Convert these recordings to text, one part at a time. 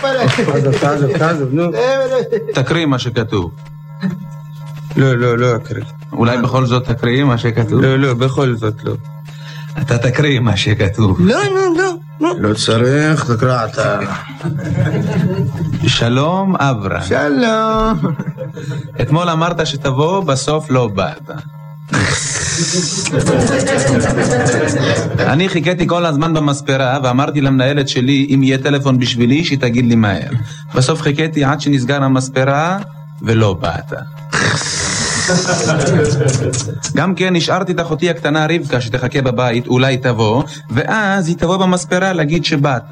תעזוב, נו. תקריא מה שכתוב. לא אקריא. אולי בכל זאת תקריא מה שכתוב? לא, בכל זאת לא. אתה תקריא מה שכתוב. לא. לא צריך, תקרא אתה. שלום אברהם. שלום. אתמול אמרת שתבוא, בסוף לא באת. אני חיכיתי כל הזמן במספרה ואמרתי למנהלת שלי אם יהיה טלפון בשבילי שתגיד לי מהר. בסוף חיכיתי עד שנסגר המספרה ולא באת. גם כן השארתי את אחותי הקטנה רבקה שתחכה בבית, אולי תבוא, ואז היא תבוא במספרה להגיד שבאת.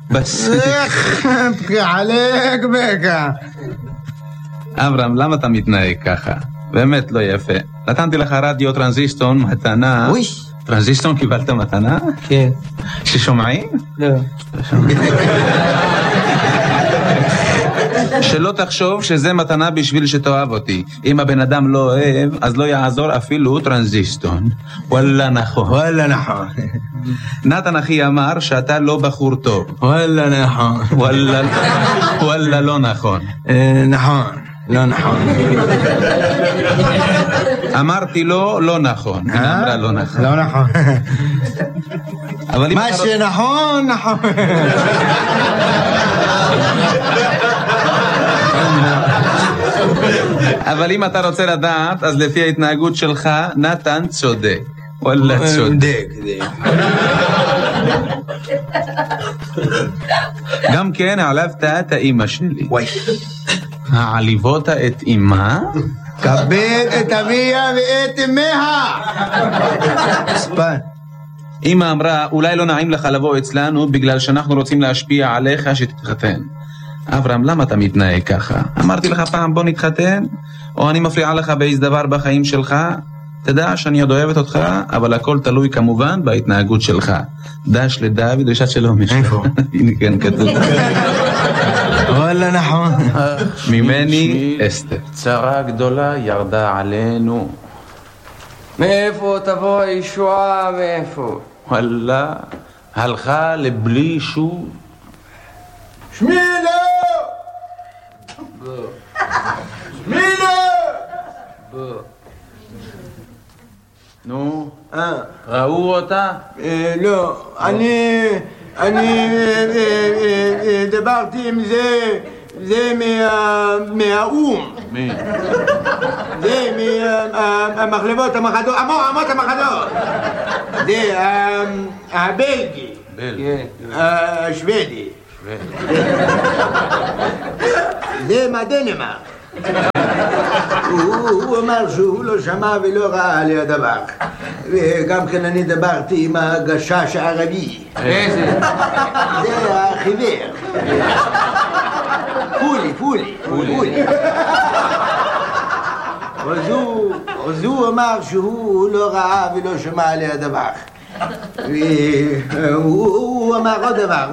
עלק בקה. אברהם, למה אתה מתנהג ככה? באמת לא יפה. נתנתי לך רדיו טרנזיסטון מתנה. אוי. טרנזיסטון קיבלת מתנה? כן. ששומעים? לא. שלא תחשוב שזה מתנה בשביל שתאהב אותי. אם הבן אדם לא אוהב, אז לא יעזור אפילו טרנזיסטון. וואלה נכון. נתן אחי אמר שאתה לא בחור טוב. וואלה נכון. וואלה לא נכון. נכון. לא נכון. אמרתי לו לא נכון. היא אמרה לא נכון. לא נכון. אבל מה שנכון, נכון. אבל אם אתה רוצה לדעת, אז לפי ההתנהגות שלך, נתן צודק. וואלה צודק. גם כן העלבת את האמא שלי. וואי. העליבות את אמא? כבד את אביה ואת אמיה. ספן. אמא אמרה, אולי לא נעים לך לבוא אצלנו בגלל שאנחנו רוצים להשפיע עליך שתתחתן. אברהם, למה אתה מתנהג ככה? אמרתי לך פעם בוא נתחתן? או אני מפריעה לך באיזה דבר בחיים שלך? תדע שאני עוד אוהבת אותך, אבל הכל תלוי כמובן בהתנהגות שלך. דש לדוד דרישת שלום. איפה? הנה כן כתוב. וואלה נכון. ממני אסתר. צרה גדולה ירדה עלינו. מאיפה תבוא הישועה? מאיפה? וואלה, הלכה לבלי שוב. שמילה! שמילה! נו, ראו אותה? לא, אני דיברתי עם זה מהאום. מי? זה מהמחלבות המחדות, אמות המחדות. זה הבלגי. בלגי. השוודי. זה מהדנמרק. הוא אמר שהוא לא שמע ולא ראה על הדבר. וגם כן אני דיברתי עם הגשש הערבי. איזה? זה החיוור. פולי. אז הוא אמר שהוא לא ראה ולא שמע על הדבר. הוא אמר עוד דבר.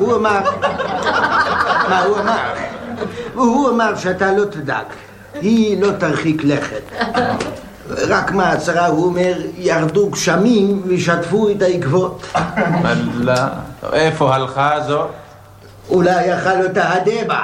מה הוא אמר? הוא אמר שאתה לא תדאג. היא לא תרחיק לכת. רק מהצרה הוא אומר ירדו גשמים ושטפו את העקבות. וואלה, איפה הלכה זו? אולי יאכל אותה הדבע.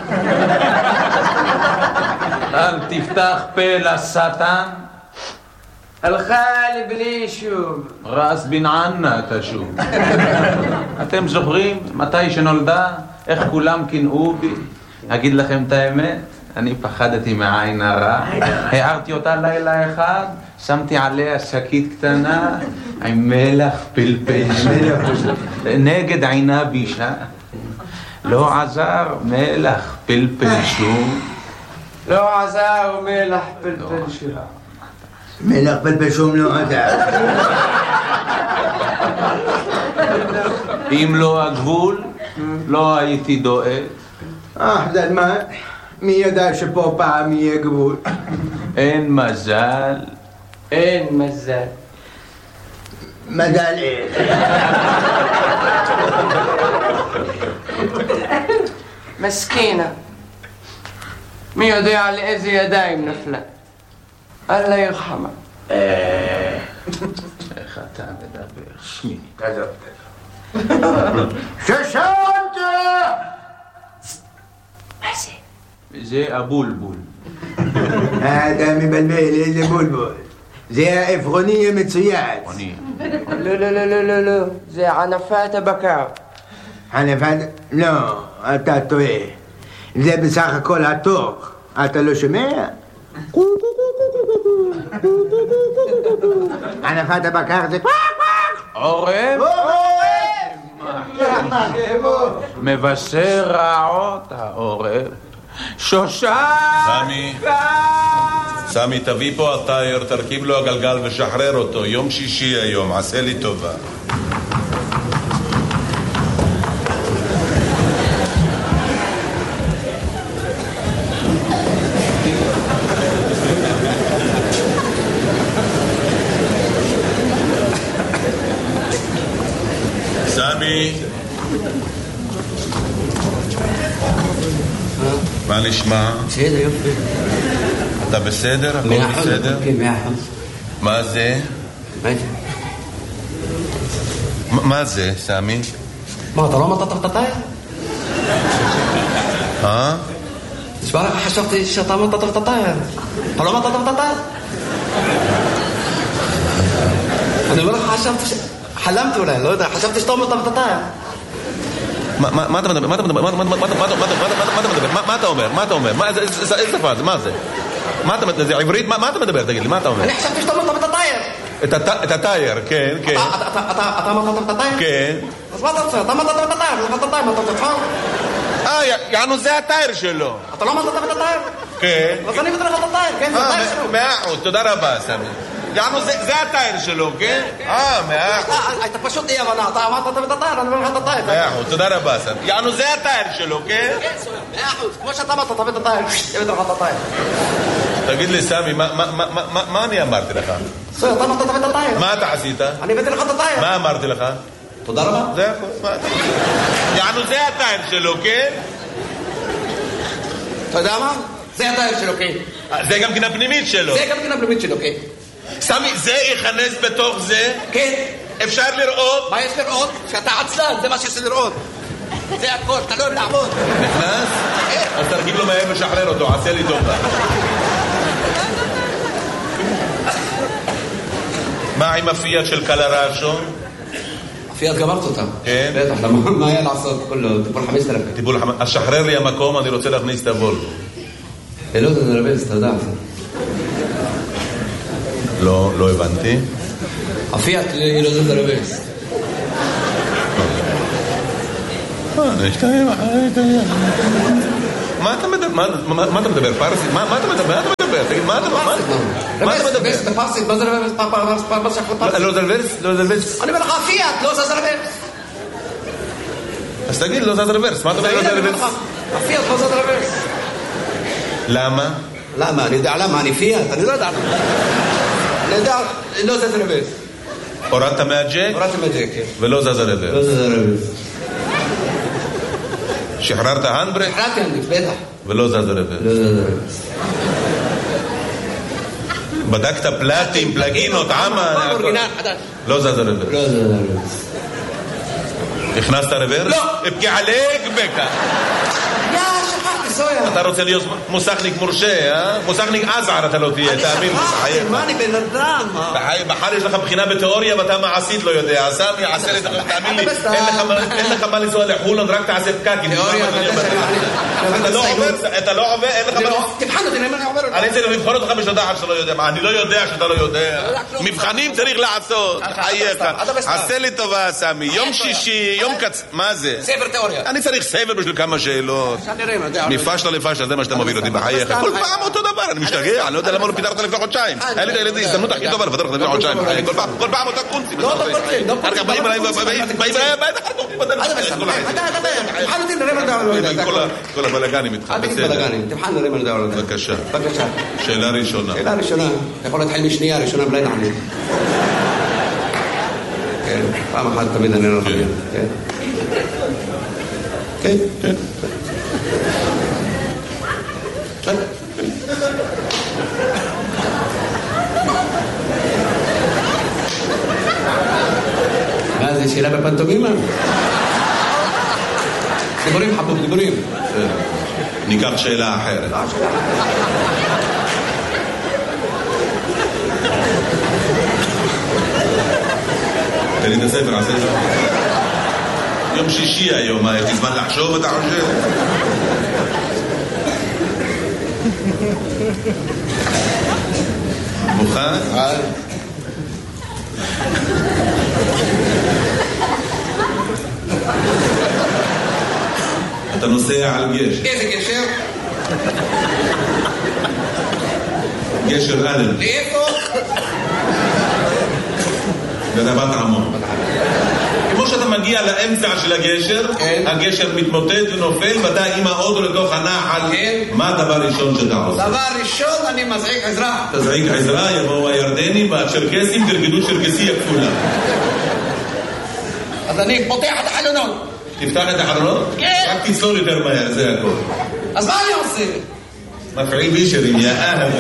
אל תפתח פה לשטן. הלכה לבלי שוב. רס בן ענה תשוב. אתם זוכרים מתי שנולדה? איך כולם קינאו בי? אגיד לכם את האמת? אני פחדתי מעין הרע. הערתי אותה לילה אחד, שמתי עליה שקית קטנה עם מלח פלפל נגד עינה בישה. לא עזר מלח פלפל שום. לא עזר מלח פלפל שום. מלח פלפל שום לא עזר. אם לא הגבול, לא הייתי דואג. זלמן, מי ידע שפה פעם יהיה גבול? אין מזל. אין מזל. מזל איך? מסכינה. מי יודע לאיזה ידיים נפלה? אללה ירחמה. איך אתה מדבר? שמי. ששנת! זה הבולבול. אתה מבלבל, איזה בולבול. זה העפרוני המצויץ. לא, לא, לא, לא, לא, לא. זה ענפת הבקר. ענפת? לא, אתה טועה. זה בסך הכל התוך. אתה לא שומע? ענפת הבקר זה עורב? מבשר רעות העורב. שושן! סמי, תביא פה הטייר, תרכיב לו הגלגל ושחרר אותו. יום שישי היום, עשה לי טובה. סמי, מה נשמע? בסדר, יופי. אתה בסדר? הכל בסדר? כן, 100%. מה זה? מה זה, סמי? מה, אתה לא אמרת את הטייר? תשמע לך, חשבתי שאתה אמרת את הטייר. אתה לא אמרת את הטייר? אני אומר לך, חשבתי חלמתי אולי, לא יודע, חשבתי שאתה אמרת את הטייר. מה אתה מדבר? מה אתה אומר? מה אתה אומר? איזה שפה זה? מה זה? זה עברית? מה אתה מדבר? תגיד לי, מה אתה אומר? אני חשבתי שאתה אמרת את הטייר. את הטייר, כן, כן. אתה אמרת את הטייר? כן. אז מה אתה רוצה? אתה אמרת את הטייר, אתה אמרת את הטייר, מה אתה רוצה? יענו, זה הטייר שלו. אתה לא אמרת את הטייר? כן. אז אני אבטר לך את הטייר, כן, זה הטייר שלו. 100%, תודה רבה, סמי. יענו, זה הטייר שלו, כן? 100%. אתה פשוט אי הבנה, אתה אמרת את הטייר, אני אומר לך את הטייר. 100%, תודה רבה, סמי. יענו, זה הטייר שלו, כן? כן, 100%, כמו שאתה אמרת, תביא את הטייר, אבטר לך את הטייר. תגיד לי, סמי, מה אני אמרתי לך? אתה אמרת תביא את הטייר. מה אתה עשית? אני הבאתי לך את הטייר. מה אמרתי לך? תודה רבה. זה הכל. יענו, זה הטייר שלו, כן? אתה יודע מה? זה הטייר שלו, כן. זה גם כן הפנימית שלו. זה גם כן הפנימית שלו, כן. סמי, זה ייכנס בתוך זה? כן. אפשר לראות? מה יש לראות? שאתה עצלן, זה מה שיש לראות. זה הכל, אתה לא אוהב לעבוד. נכנס? אז תרגיל לו מהר ושחרר אותו, עשה לי טובה. מה עם הפיאט של קלרשו? הפיאט גמרת אותה. כן? בטח, מה היה לעשות? כולו, טיפול 5,000. אז שחרר לי המקום, אני רוצה להכניס את הוולבו. לא, זה נרבז, אתה יודע. לא הבנתי. הפיאט היא לא זה נרבז. מה אתה מדבר? פרסית? מה אתה מדבר? תגיד, מה אתה מדבר? רבז, בפרסית, מה זה רבז? לא זה רוורס? אני אומר לך, הפיאט, לא זה רוורס. אז תגיד, לא זה רוורס. מה אתה אומר לא זה רוורס? הפיאט לא זה רוורס. למה? למה? אני יודע למה, אני פיאט, אני לא יודע למה. אני יודע, לא זה רוורס. הורדת מהג'ק? הורדתי מהג'ק, כן. ולא זז הרוורס. לא זה רוורס. שחררת הנדברק? שחררתי הנדברק, בטח. ולא זז הרוורס. לא זה רוורס. בדקת פלטים, פלגינות, עמה? לא זז הרוורס. לא זה רוורס. הכנסת הרוורס? לא. אפקי עליק בקה. שכחתי, סויה. אתה רוצה להיות מוסכניק מורשה, אה? מוסכניק עזער אתה לא תהיה, תאמין לי. שכחתי, מה אני בן אדם? בחר יש לך בחינה בתיאוריה ואתה מעשית לא יודע. סמי, עשה לי, תאמין לי, אין לך מה לנסוע לחולון, רק תעשה פקקים. תיאוריה, אתה לא עובר, אין לך מה... תבחן אותי, אני עובר אותי. אני צריך לבחון אותך בשביל לדעת שאתה לא יודע. אני לא יודע שאתה לא יודע. מבחנים צריך לעשות. חייך. עשה לי טובה, סמי. יום שישי, יום מה זה? ספר תיאוריה. אני צריך ספר בשביל כמה שאלות. מפשלה לפשלה, זה מה שאתה מוביל אותי בחייך. כל פעם אותו דבר, אני משתגע, אני לא יודע למה לא פיתרת לפני חודשיים. היה לי את הילדים, הזדמנות הכי טובה לפתר לך לפני חודשיים. כל פעם אותה קונצים. לא אותו קונצים. אחר כך באים אליי, באים אליי, תבחן אותי, נראה מה אתה יודע. כל הבלגנים איתך, אל תגיד בלגנים, תבחן נראה מה אתה יודע. בבקשה. בבקשה. שאלה ראשונה. שאלה ראשונה. אתה יכול להתחיל משנייה, ראשונה בלי נענית. כן, פעם אחת תמיד אני לא יכול. כן. כן. כן. מה זה, שאלה בפנטומימה? דיבורים חבוב, דיבורים. ניקח שאלה אחרת. תן לי את הספר, עשה את זה. יום שישי היום, יש לי זמן לחשוב, אתה חושב? מוכן? אתה נוסע על גשר. איזה גשר? גשר אלן. לאיפה? ברבת עמון. כמו שאתה מגיע לאמצע של הגשר, הגשר מתמוטט ונופל, ואתה עם האוטו לתוך הנחל. מה הדבר ראשון שאתה עושה? דבר ראשון, אני מזעיק עזרה. תזעיק עזרה, יבואו הירדנים והצ'רקסים, תרגדו צ'רקסי הכפולה. אז אני פותח את החלונות. תפתח את החלונות? כן. רק תסלול יותר מהר, זה הכל. אז מה אני עושה? מפעיל בישרים, יא אהבה.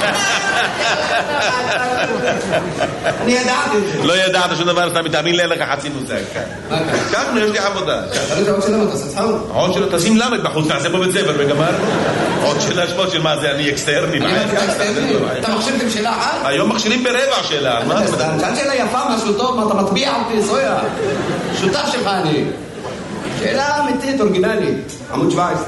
אני ידעתי את זה. לא ידעת שום דבר, שאתה מתאמין לי, אין לך חצי מושג. קחנו, יש לי עבודה. אבל זה עוד שאלה, אתה עושה צחוק? עוד שאלה, תשים למד בחוץ, נעשה פה בית ספר וגמר. עוד שאלה שמות של מה זה, אני אקסטרני. אתה מכשירים שאלה אחת? היום מכשירים ברבע שאלה. שאלת שאלה יפה, משהו טוב, מה אתה מטביע אותי, סויה? שותף שלך אני. שאלה אמיתית, אורגינלית. עמוד 17.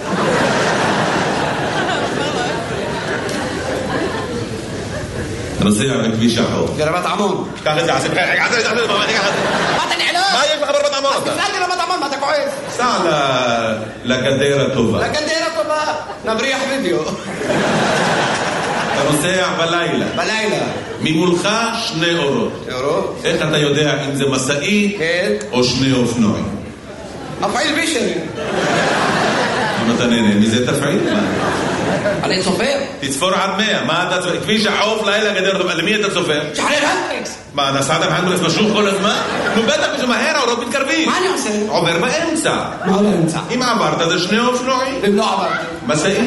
אתה נוסע בכביש החור. ברבת עמון. קח את זה, עשה בחייך. מה אתה נעלם? מה יש לך ברבת עמון? תפלאתי רבת עמון, מה אתה כועס? סע לגדר הטובה. לגדר הטובה. נבריח וידאו. אתה נוסע בלילה. בלילה. ממולך 2 אורות. אורות? איך אתה יודע אם זה מסעי או 2 אופנועים? מפעיל בישרי. אם אתה נהנה מזה תפעיל. אני צופר. תצפור עד 100. מה אתה צופר? כביש החוף לילה גדר הטובה. למי אתה צופר? שחרר הנדריקס. מה, נסעת בהנדרקס משוך כל הזמן? נו בטח שמהר האורות מתקרבים. מה אני עושה? עובר באמצע. מה באמצע? אם עברת זה 2 אופנועים. אם לא עברתי. מסעי.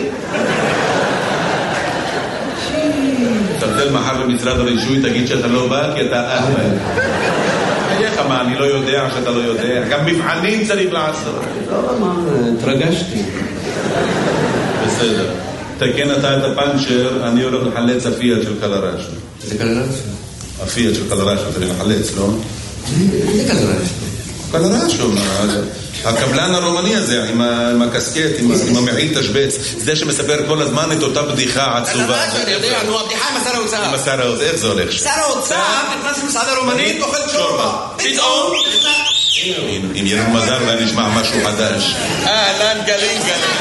תרצל מחר במשרד הרישוי, תגיד שאתה לא בא כי אתה אהבל. איך מה, אני לא יודע שאתה לא יודע. גם מבחנים צריך לעשות. לא, מה, התרגשתי. בסדר. תקן אתה את הפנצ'ר, אני הולך לחלץ הפיאט של קלרשו. זה קלרשו? הפיאט של קלרשו, צריך לחלץ, לא? זה קלרשו. קלרשו, הקבלן הרומני הזה, עם הקסקט, עם המעיל תשבץ, זה שמספר כל הזמן את אותה בדיחה עצובה. קלרשו, אני יודע, נו, הבדיחה עם השר האוצר. עם השר האוצר, איך זה הולך? שר האוצר נכנס למסעדה רומנית, אוכל שורבה. פתאום! אם יהיה לנו מזל ואני נשמע משהו חדש. אהלן גלים גלים.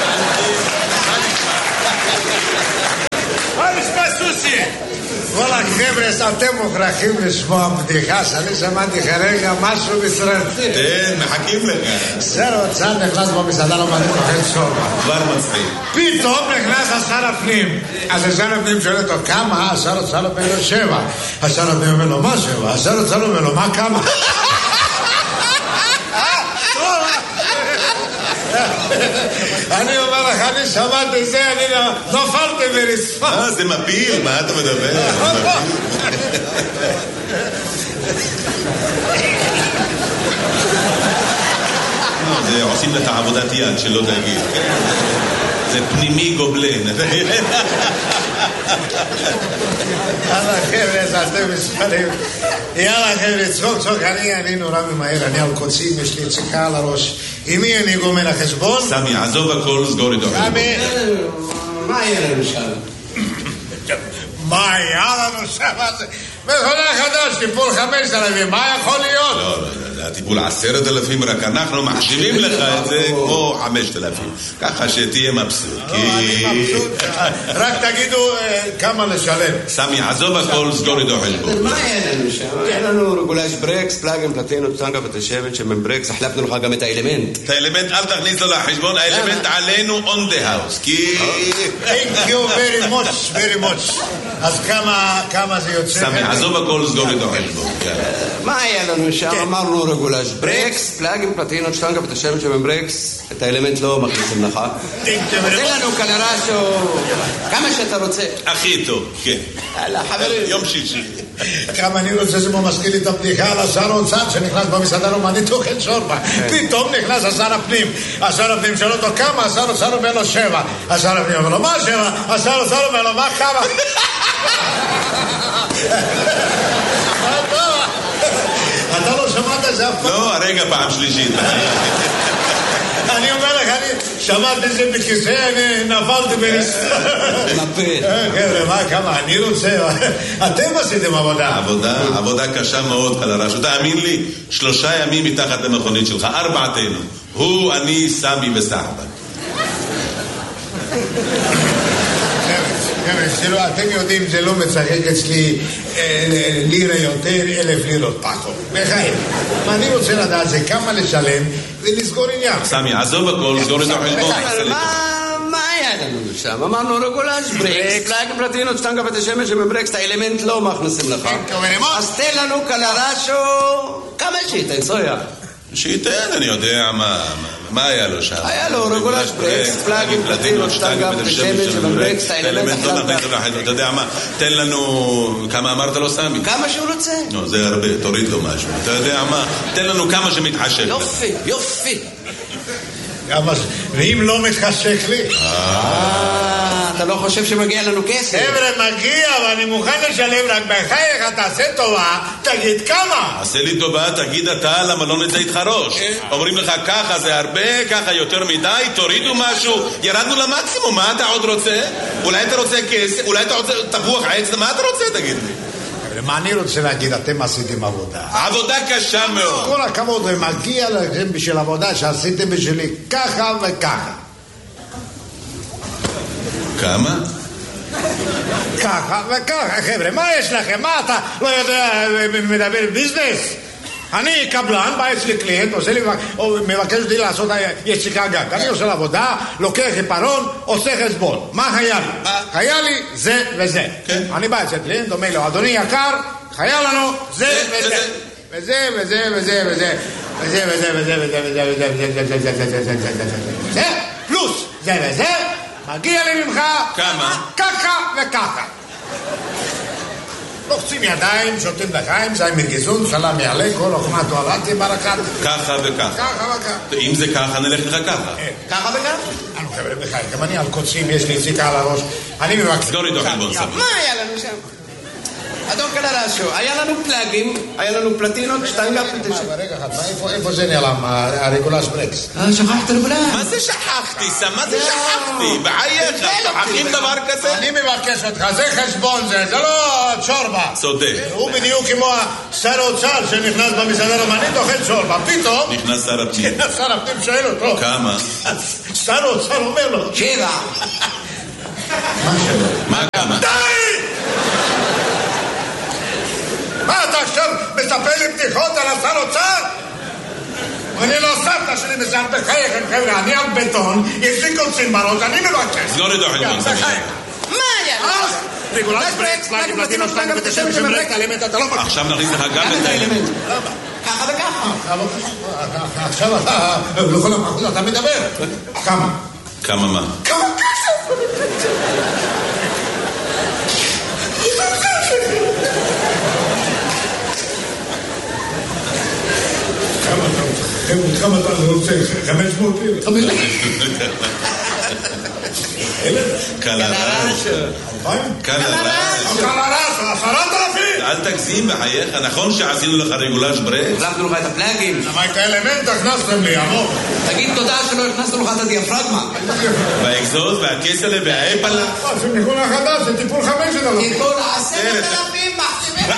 מה נשמע סוסי? וואלה חבר'ה, אתם מוכרחים לשמוע בדיחה שאני שמעתי כרגע משהו מסרטי. כן, מחכים לך. שר האוצר נכנס במסעדה רומנית אוכל שורבה. כבר מצחיק. פתאום נכנס השר הפנים. אז השר הפנים שואל אותו כמה? השר האוצר אומר לו 7. השר הפנים אומר לו מה 7? השר האוצר אומר לו מה כמה? אני אומר לך, אני שמעתי זה, אני נופלתי ברצפה. זה מפיל, מה אתה מדבר? זה עושים לך עבודת יד, שלא תגיד. זה פנימי גובלן. יאללה חבר'ה, אתם מספרים. יאללה חבר'ה, צחוק, אני נורא ממהר, אני על קוצים, יש לי ציקה על הראש. עם מי אני גומר החשבון? סמי, עזוב הכל, סגור איתו. סמי, מה יהיה לנו שם? מה היה לנו שם? מכונה חדש, טיפול 5,000, מה יכול להיות? לא, זה הטיפול 10,000, רק אנחנו מחשיבים לך את זה כמו 5,000. ככה שתהיה מבסוט. רק תגידו כמה לשלם. סמי, עזוב הכל, סגור איתו חשבון. מה יהיה לנו שם? יהיה לנו רגולש ברקס, פלאגים, פלטינות, טנגה ותשבת שמן ברקס, החלפנו לך גם את האלמנט. את האלמנט אל תכניס לו לחשבון, האלמנט עלינו on the house. Thank you very much, very much. אז כמה זה יוצא? סמי, עזוב הכל, סגור איתו חשבון. מה היה לנו שם? אמרנו רגולש ברקס, פלאגים, פלטינות, שטנגה ותשבת שם ברקס, את האלמנט לא מכניסים לך. תן לנו קלרשו, כמה שאתה רוצה. הכי טוב, כן. יאללה, חברים. יום שישי. כמה אני רוצה, זה מזכיר לי את הבדיחה על השר האוצר שנכנס במסעדה רומנית אוכל שורבה. פתאום נכנס השר הפנים. השר הפנים שואל אותו כמה, השר האוצר אומר לו 7. השר הפנים אומר לו מה 7? השר האוצר אומר לו מה כמה? אתה לא שמעת זה אף פעם? לא, הרגע פעם שלישית. אני אומר לך, אני שמעתי את זה בכיסא, אני נפלתי נפל. חבר'ה, מה, כמה, אני רוצה... אתם עשיתם עבודה. עבודה קשה מאוד, קלרש. תאמין לי, 3 ימים מתחת למכונית שלך, 4תנו. הוא, אני, סמי וסחבק. אתם יודעים, זה לא מצחק אצלי לירה יותר, 1,000 לירות פחות. בחיים. אני רוצה לדעת זה כמה לשלם ולסגור עניין. סמי, עזוב הכל, סגור את החשבון. מה היה לנו שם? אמרנו רגולש ברקס, פלאגים, פלטינות, שטנגה ותשמש שמברקס, את האלמנט לא מכניסים לך. אז תן לנו קלרשו, כמה שייתן, סויה. שייתן, אני יודע מה היה לו שם. היה לו רגולש ברקס, פלאגים, פלטינות, שטנגה ותשמש שמברקס, את האלמנט לא מכניסים לך. אתה יודע מה, תן לנו, כמה אמרת לו סמי? כמה שהוא רוצה. לא, זה הרבה, תוריד לו משהו. אתה יודע מה, תן לנו כמה שמתחשק. יופי, יופי. ואם לא מתחשק לי? אתה לא חושב שמגיע לנו כסף? חבר'ה, מגיע, ואני מוכן לשלם, רק בחייך, תעשה טובה, תגיד כמה. עשה לי טובה, תגיד אתה, למה לא נצא איתך ראש? אומרים לך ככה זה הרבה, ככה יותר מדי, תורידו משהו, ירדנו למקסימום, מה אתה עוד רוצה? אולי אתה רוצה כסף, אולי אתה רוצה תפוח עץ, מה אתה רוצה, תגיד לי? מה אני רוצה להגיד, אתם עשיתם עבודה. עבודה קשה מאוד. כל הכבוד, ומגיע לכם בשביל עבודה שעשיתם בשבילי ככה וככה. כמה? ככה וככה, חבר'ה, מה יש לכם? מה אתה לא יודע, מדבר ביזנס? אני קבלן, בא אצלי קליינט, עושה לי, מבקש אותי לעשות יציקה גג. אני עושה לעבודה, לוקח עיפרון, עושה חשבון. מה היה לי? היה לי זה וזה. אני בא אצל קליינט, אומר לו, אדוני יקר, היה לנו זה וזה. וזה וזה וזה וזה. וזה וזה וזה וזה וזה. פלוס זה וזה, מגיע לי ממך ככה וככה. לוחצים ידיים, שותים לחיים, זי מרגיזון, סלם יעלה, כל אוכמה תואלתי ברקת. ככה וככה. ככה וככה. אם זה ככה, נלך לך ככה. ככה וככה? אנו חבר'ה בחיים, גם אני על קוצים, יש לי יציקה על הראש. אני מבקש. סגור איתו חלבון סמי. מה היה לנו שם? אדון קלרשו, היה לנו פלאגים, היה לנו פלטינות, שטנגה ותשמש. רגע אחד, איפה זה נעלם, הרגולש ברקס? שכחת רגולש. מה זה שכחתי, סם? מה זה שכחתי? בחייך, שכחים דבר כזה? אני מבקש אותך, זה חשבון זה לא צ'ורבה. צודק. הוא בדיוק כמו שר האוצר שנכנס במסעדה רומנית אוכל צ'ורבה, פתאום נכנס שר הפנים. שר הפנים שואל אותו כמה? שר האוצר אומר לו 7. מה כמה? די! מה אתה עכשיו מספר לי בדיחות על השר אוצר? אני לא סבתא שלי מסעד בחייכם חבר'ה, אני על בטון, יש לי קוצים בראש, אני מבקש. סגור איתו חלבון סמי. מה היה? רגולש ברקס, פלאגים, פלטינות, שטנגה ותשמש שמברקס, האלמנט אתה לא מבקש. עכשיו נכניס לך גם את האלמנט. ככה וככה. עכשיו אתה, לכל המחוז אתה מדבר. כמה? כמה מה? כמה כסף? כמה אתה רוצה? 500 לירות? קלרש. קלרש. 10,000? אל תגזים בחייך, נכון שעשינו לך רגולש ברקס? החלפנו לך את הפלאגים. אבל את האלמנט הכנסתם לי, עמוק. תגיד תודה שלא הכנסנו לך את הדיאפרגמה. והאקזוז והכסלה והאפלה. זה ניגון החדש, זה טיפול 5,000. טיפול 10,000 מחשיבים.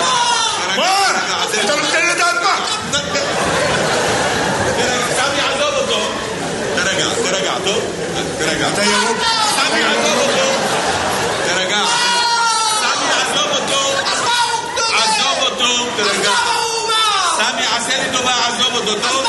אתה נותן לדעת מה? סמי עזוב אתה ירוק? סמי, עזוב אותו. תרגע. סמי, עזוב אותו. עזוב אותו, תרגע. סמי, עשה לי טובה, עזוב אותו, טוב?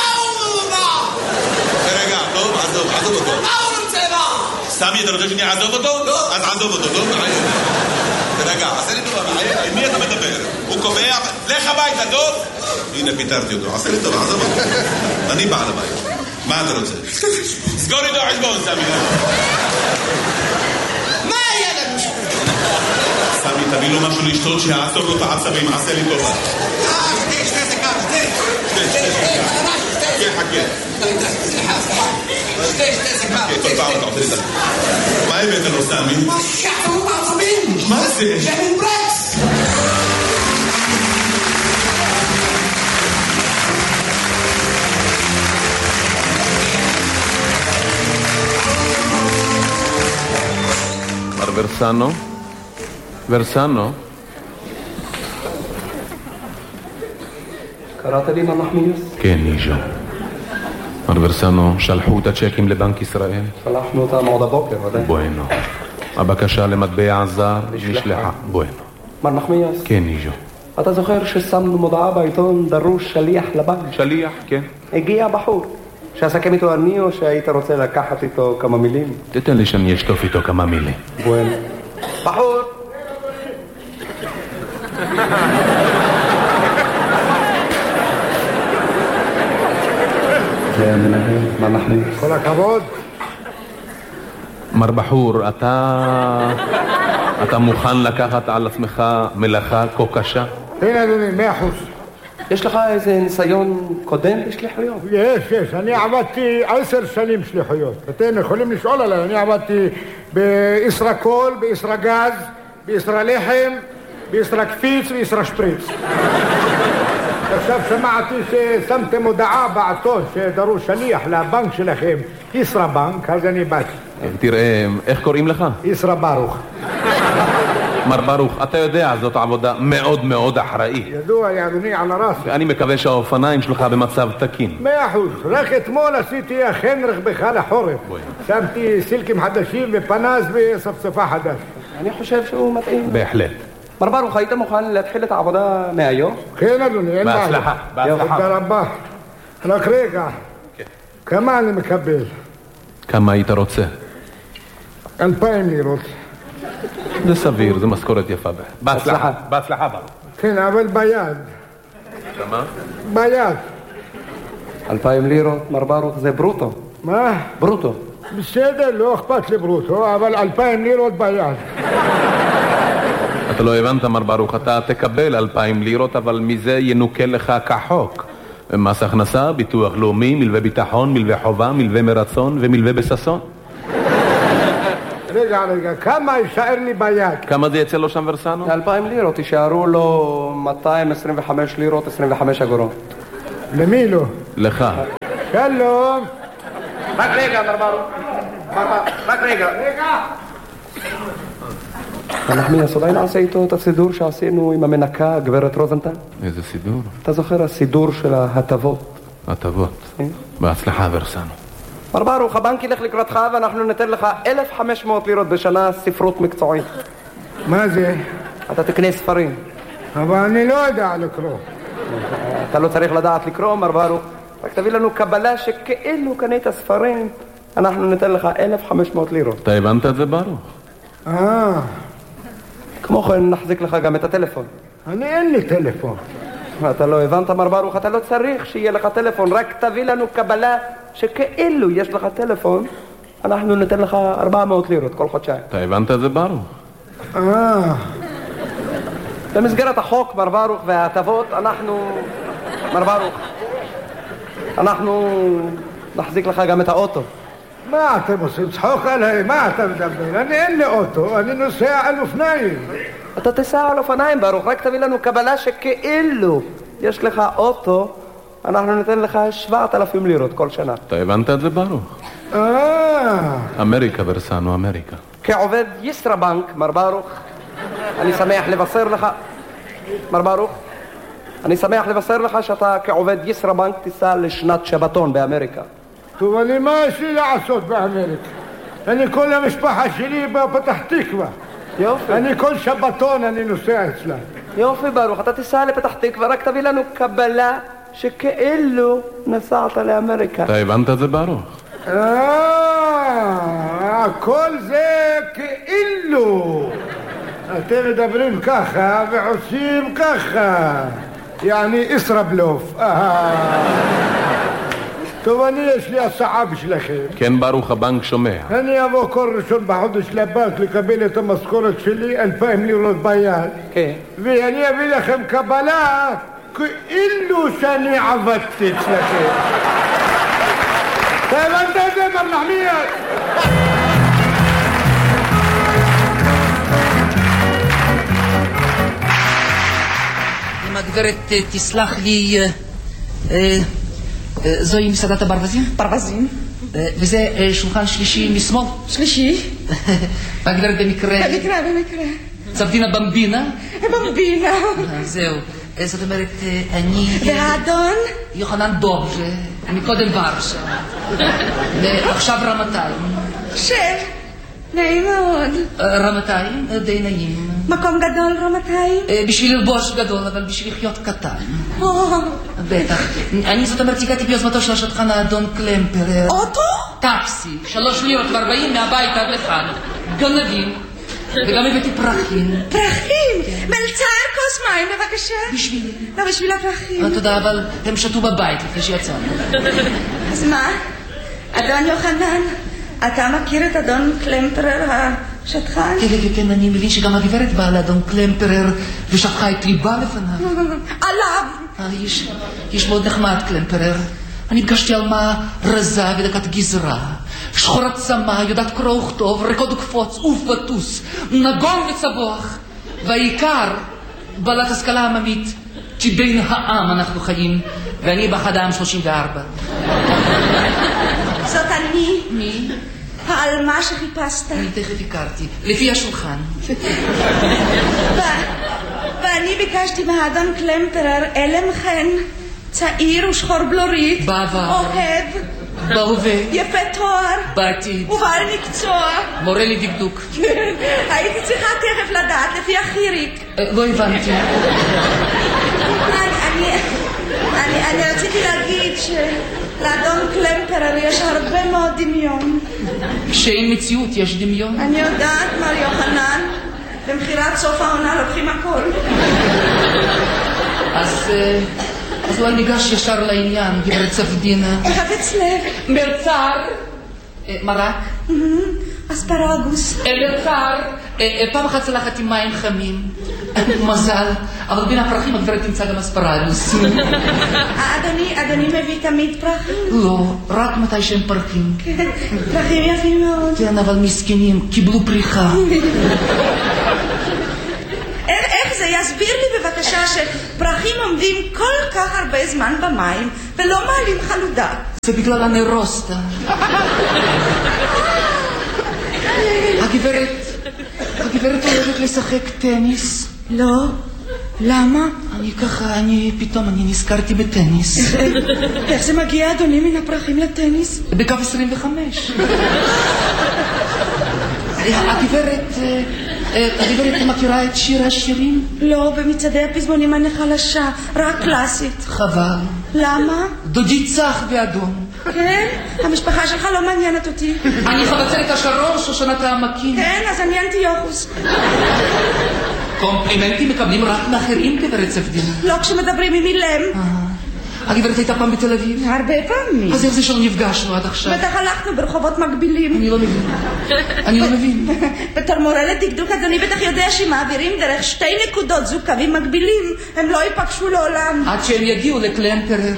תרגע, טוב, עזוב אותו. סמי, אתה רוצה שאני אעזוב אותו? אז עזוב אותו, טוב? תרגע, עשה לי טובה, עם מי אתה מדבר? הוא קובע, לך הביתה, טוב? הנה, פיתרתי אותו, עשה לי טובה, עזוב אותו. אני בעל הבית. מה אתה רוצה? סגור איתו חשבון, סמי. מה היה לנו? סמי, תביא לו משהו לשתות שיעצור לו את העצבים, עשה לי טובה. שתי סקר, שתי סקר. כל פעם אתה עושה לי את מה הבאת לו, סמי? מה שחררו בעצבים? מה זה? ג'מין ברקס. מר ורסנו? ורסנו? קראת לי מנחמיוס? כן, ניז'ו. מר ורסנו, שלחו את הצ'קים לבנק ישראל? שלחנו אותם עוד הבוקר, ודאי. בואנו. הבקשה למטבע זר נשלחה. בואנו. מר נחמיוס? כן, ניז'ו. אתה זוכר ששמנו מודעה בעיתון דרוש שליח לבנק? שליח, כן. הגיע בחור. שאסכם איתו אני או שהיית רוצה לקחת איתו כמה מילים? תתן לי שאני אשטוף איתו כמה מילים. בואנו. בחור! זה המנהל, מה אנחנו? כל הכבוד. מר בחור, אתה מוכן לקחת על עצמך מלאכה כה קשה? הנה אדוני, 100%. יש לך איזה ניסיון קודם בשליחויות? יש. אני עבדתי 10 שנים שליחויות. אתם יכולים לשאול עליי. אני עבדתי בישראקול, בישראגז, בישראלחם, בישראקפיץ וישראשפריץ. עכשיו שמעתי ששמתם הודעה בעיתון שדרוש שליח לבנק שלכם, ישראבנק, אז אני באתי. תראה, איך קוראים לך? ישרא ברוך. מר ברוך, אתה יודע, זאת עבודה מאוד מאוד אחראית. ידוע לי אדוני על הרס. ואני מקווה שהאופניים שלך במצב תקין. 100%. רק אתמול עשיתי אכן רכבך לחורף. שמתי סילקים חדשים ופנס וספספה חדש. אני חושב שהוא מתאים. בהחלט. מר ברוך, היית מוכן להתחיל את העבודה מהיום? כן אדוני, אין בעיה. בהצלחה, בהצלחה. תודה רבה. רק רגע, כמה אני מקבל? כמה היית רוצה? 2,000 לירות. זה סביר, זה משכורת יפה. בהצלחה. בהצלחה ברוך. כן, אבל ביד. כמה? ביד. 2,000 לירות, מר ברוך, זה ברוטו. מה? ברוטו. בסדר, לא אכפת לי ברוטו, אבל 2,000 לירות ביד. אתה לא הבנת, מר ברוך, אתה תקבל 2,000 לירות, אבל מזה ינוקה לך כחוק. מס הכנסה, ביטוח לאומי, מלווה ביטחון, מלווה חובה, מלווה מרצון ומלווה בססון. רגע, כמה יישאר לי ביד? כמה זה יצא לו שם ורסנו? 2,000 לירות, יישארו לו 225 לירות, 25 אגורות. למי לא? לך. שלום. רק רגע, מר ברוך. רק רגע. נחמיאס, אולי נעשה איתו את הסידור שעשינו עם המנקה, גברת רוזנטל? איזה סידור? אתה זוכר הסידור של ההטבות? הטבות. בהצלחה ורסנו. מר ברוך, הבנק ילך לקראתך ואנחנו ניתן לך 1,500 לירות בשנה ספרות מקצועית. מה זה? אתה תקנה ספרים. אבל אני לא יודע לקרוא. אתה לא צריך לדעת לקרוא, מר ברוך. רק תביא לנו קבלה שכאילו קנית ספרים, אנחנו ניתן לך 1,500 לירות. אתה הבנת את זה ברוך? כמו כן נחזיק לך גם את הטלפון. אין לי טלפון. אתה לא הבנת, מר ברוך, אתה לא צריך שיהיה לך טלפון, רק תביא לנו קבלה שכאילו יש לך טלפון, אנחנו ניתן לך 400 לירות כל חודשיים. אתה הבנת את זה ברוך? במסגרת החוק, מר ברוך, וההטבות, מר ברוך, אנחנו נחזיק לך גם את האוטו. מה אתם עושים? צחוק עליי? מה אתה מדבר? אין לי אוטו, אני נוסע על אופניים. אתה תסע על אופניים, ברוך, רק תביא לנו קבלה שכאילו יש לך אוטו, אנחנו ניתן לך 7,000 לירות כל שנה. אתה הבנת את זה ברוך? אמריקה ורסנו, אמריקה. כעובד ישראבנק, מר ברוך, אני שמח לבשר לך, מר ברוך, אני שמח לבשר לך שאתה כעובד ישראבנק תיסע לשנת שבתון באמריקה. טוב, מה יש לי לעשות באמריקה? אני כל המשפחה שלי בפתח תקווה. יופי. אני כל שבתון אני נוסע אצלה. יופי ברוך, אתה תיסע לפתח תקווה, רק תביא לנו קבלה שכאילו נסעת לאמריקה. אתה הבנת את זה ברוך? כל זה כאילו. אתם מדברים ככה ועושים ככה. יעני ישראבלוף. טוב, יש לי הצעה בשבילכם. כן ברוך, הבנק שומע. אני אבוא כל ראשון בחודש לבנק לקבל את המשכורת שלי 2,000 לירות ביד. כן. ואני אביא לכם קבלה כאילו שאני עבדתי אצלכם. אתה הבנת את זה, מר נחמיאס? אם הגברת תסלח לי, זוהי מסעדת הברווזים? ברווזים. וזה שולחן שלישי משמאל? שלישי. והגברת במקרה? במקרה. צבדינה במבינה? במבינה. זהו. זאת אומרת, אני... והאדון? יוחנן דוב, מקודם ורשה. ועכשיו רמתיים. נעים מאוד. רמתיים? די נעים. מקום גדול רמתיים? בשביל ללבוש גדול, אבל בשביל לחיות קטן. בטח. אני זאת אומרת, הגעתי ביוזמתו של השטחן האדון קלמפרר. אוטו? טקסי, 3 לירות ו40 מהבית עד לכאן. גנבים. וגם הבאתי פרחים. פרחים? מלצר כוס מים בבקשה. בשבילי. לא, בשביל הפרחים. תודה, אבל הם שתו בבית לפני שיצאנו. אז מה? אדון יוחנן, אתה מכיר את אדון קלמפרר השטחן? כן, אני מבין שגם הגברת באה לאדון קלמפרר ושפכה את ליבה לפניו. עליו! איש מאוד נחמד קלמפרר. אני פגשתי אלמה רזה ודקת גזרה, שחורת צמא, יודעת קרוא וכתוב, רקוד וקפוץ, עוף וטוס, נגון וצבוח, והעיקר בעלת השכלה עממית, כי בין העם אנחנו חיים, ואני באחד העם 34. זאת אני. מי? העלמה שחיפשת. אני תכף הכרתי, לפי השולחן. ואני ביקשתי מהאדון קלמפרר אלם חן, צעיר ושחור בלורית, בעבר, אוהב, בהווה, יפה תואר, בעתיד, ובעל מקצוע, מורה לדקדוק. הייתי צריכה תכף לדעת לפי החיריק. לא הבנתי. אני רציתי להגיד שלאדון קלמפרר יש הרבה מאוד דמיון. שאין מציאות יש דמיון. אני יודעת, מר יוחנן, במחירת סוף העונה לוקחים הכל. אז אולי ניגש ישר לעניין, גברת צפדינה. חפץ לב. מלצר. מרק? אספרגוס. מלצר. פעם אחת צלחת עם מים חמים. מזל. אבל בין הפרחים הגברת תמצא גם אספרגוס. אדוני מביא תמיד פרחים? לא, רק מתי שהם פרחים. פרחים יפים מאוד. כן, אבל מסכנים, קיבלו פריחה. איך זה? יסביר לי בבקשה שפרחים עומדים כל כך הרבה זמן במים ולא מעלים חלודה. זה בגלל הנרוסטה. הגברת הולכת לשחק טניס. לא. למה? אני נזכרתי בטניס. איך זה מגיע אדוני מן הפרחים לטניס? בקו 25. הגברת מכירה את שיר השירים? לא, במצעדי הפזמונים אני חלשה, רק קלאסית. חבל. למה? דודי צח באדום. כן? המשפחה שלך לא מעניינת אותי. אני חבצלת השרון, שושנת העמקים. כן, אז אני אנטיוכוס. קומפלימנטים מקבלים רק מאחרים, גברת צפדינה. לא כשמדברים עם אילם. הגברת הייתה פעם בתל אביב? הרבה פעמים. אז איך זה שלא נפגשנו עד עכשיו? בטח הלכנו ברחובות מקבילים. אני לא מבין. בתור מורה לדקדוק אדוני בטח יודע שמעבירים דרך 2 נקודות זוג קווים מקבילים, הם לא ייפגשו לעולם. עד שהם יגיעו לקלמפרר.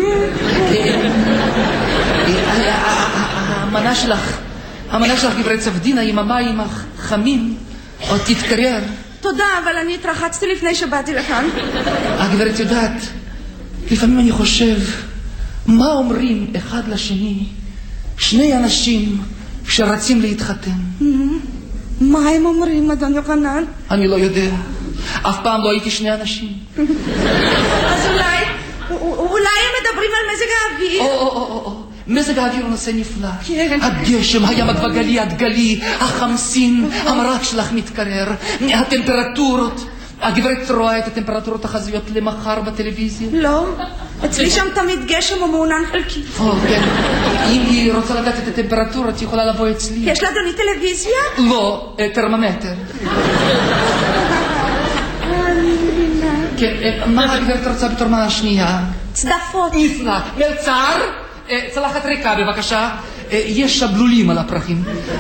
המנה שלך גברת צפדינה עם המים החמים עוד תתקרר. תודה, אבל אני התרחצתי לפני שבאתי לכאן. הגברת יודעת, לפעמים אני חושב, מה אומרים אחד לשני 2 אנשים שרצים להתחתן? מה הם אומרים, אדון יוחנן? אני לא יודע. אף פעם לא הייתי 2 אנשים. אז אולי הם מדברים על מזג האוויר? מזג האוויר הוא נושא נפלא. הגשם, הים הגלי, הדגלי, החמסין, המרק שלך מתקרר, הטמפרטורות. הגברת רואה את הטמפרטורות החזויות למחר בטלוויזיה? לא, אצלי שם תמיד גשם או מעונן חלקי. כן. אם היא רוצה לדעת את הטמפרטורות, היא יכולה לבוא אצלי. יש לאדוני טלוויזיה? לא, טרמומטר. כן, מה הגברת רוצה בתור מנה השנייה? צדפות. נפלא. מלצר, צלחת ריקה בבקשה. יש שבלולים על הפרחים.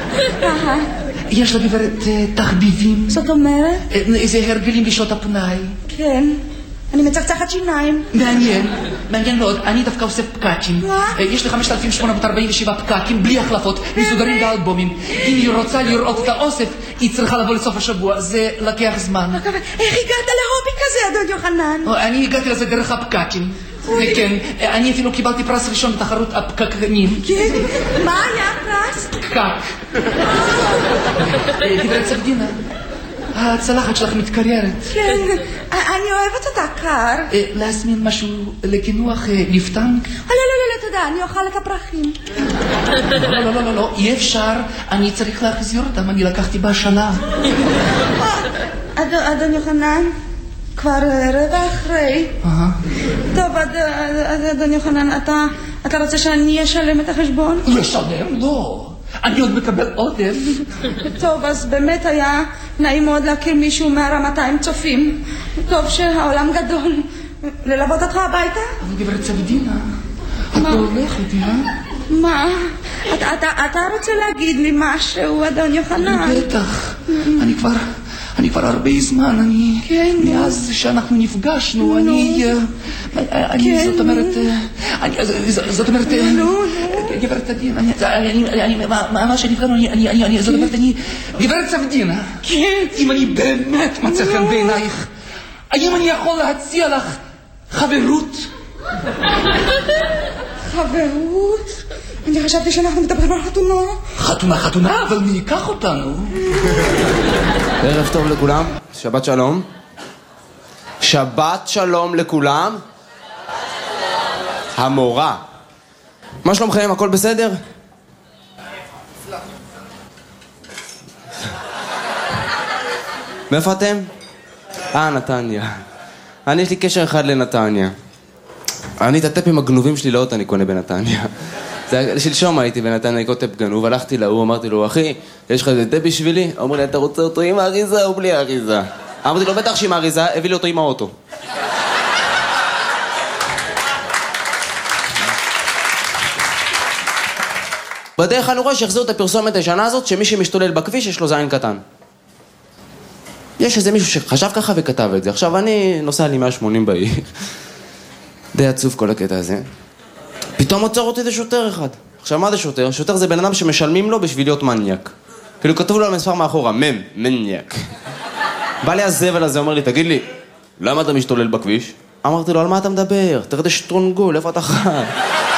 יש לגברת תחביבים. זאת אומרת? איזה הרגלים בשעות הפנאי. כן. אני מצחצחת שיניים. מעניין מאוד. אני דווקא עושה פקקים. יש לי 5,847 פקקים בלי החלפות, מסודרים באלבומים. אם היא רוצה לראות את האוסף, היא צריכה לבוא לסוף השבוע. זה לקח זמן. איך הגעת להובי כזה, אדון יוחנן? אני הגעתי לזה דרך הפקקים. כן, אני אפילו קיבלתי פרס ראשון בתחרות הפקקנים. כן? מה היה הפרס? פקק. גברת סבדינה, הצלחת שלך מתקררת. כן, אני אוהבת אותה קר. להזמין משהו לקינוח לפתן? לא, תודה, אני אוכל את הפרחים. לא, אי אפשר, אני צריך להחזיר אותם, אני לקחתי בשנה. אדון יוחנן, כבר רבע אחרי. טוב, אדון יוחנן, אתה רוצה שאני אשלם את החשבון? לשלם? לא. אני עוד מקבל עודף. טוב, אז באמת היה נעים מאוד להכיר מישהו מהרמתיים צופים. טוב שהעולם גדול. ללוות אותך הביתה? אבל גברת סבדינה, את לא הולכת, מה? אתה רוצה להגיד לי משהו, אדון יוחנן? בטח. אני כבר הרבה זמן, מאז שאנחנו נפגשנו, זאת אומרת, גברת סבדינה, מה שנפגשנו, זאת אומרת, גברת סבדינה, אם אני באמת מצא חן בעינייך, האם אני יכול להציע לך חברות? חברות? אני חשבתי שאנחנו מדברים על חתונה. חתונה? אבל מי ייקח אותנו? ערב טוב לכולם, שבת שלום. שבת שלום לכולם. המורה. מה שלומכם? הכל בסדר? מאיפה אתם? נתניה. אני יש לי קשר אחד לנתניה. אני את הטפים הגנובים שלי לאוטו אני קונה בנתניה. שלשום הייתי בנתניה, אני קוטפ גנוב, הלכתי להוא, אמרתי לו, אחי, יש לך איזה טפ בשבילי? אמרו לי, אתה רוצה אותו עם האריזה או בלי האריזה? אמרתי לו, בטח שעם האריזה, הביא לי אותו עם האוטו. בדרך אני רואה שהחזירו את הפרסומת הישנה הזאת, שמי שמשתולל בכביש יש לו זין קטן. יש איזה מישהו שחשב ככה וכתב את זה. עכשיו אני נוסע לי 180 בעיר. די עצוב כל הקטע הזה. פתאום עוצר אותי זה שוטר אחד. עכשיו מה זה שוטר? שוטר זה בן אדם שמשלמים לו בשביל להיות מניאק. כאילו כתוב לו על מספר מאחורה, מניאק. בא לי הזבל הזה, אומר לי, תגיד לי, למה אתה משתולל בכביש? אמרתי לו, על מה אתה מדבר? תראה את השטרונגול, איפה אתה חי?